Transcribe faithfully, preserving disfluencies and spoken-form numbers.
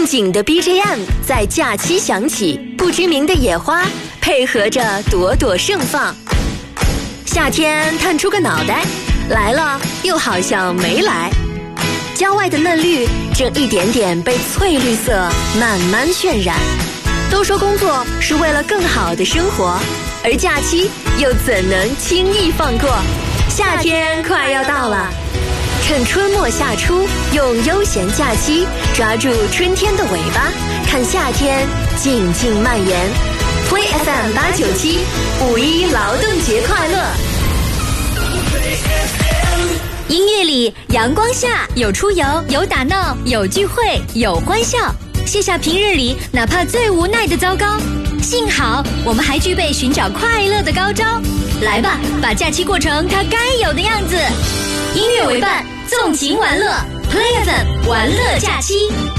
紧的 B G M 在假期响起，不知名的野花配合着朵朵盛放。夏天探出个脑袋，来了又好像没来。郊外的嫩绿正一点点被翠绿色慢慢渲染。都说工作是为了更好的生活，而假期又怎能轻易放过？夏天快要到了，趁春末夏初，用悠闲假期抓住春天的尾巴，看夏天静静蔓延。Play F M 八九七，五一劳动节快乐！ 音乐里，阳光下有出游，有打闹，有聚会，有欢笑。卸下平日里哪怕最无奈的糟糕，幸好我们还具备寻找快乐的高招。来吧，把假期过成它该有的样子。音乐为伴，纵情玩乐 ，Play F M 玩乐假期。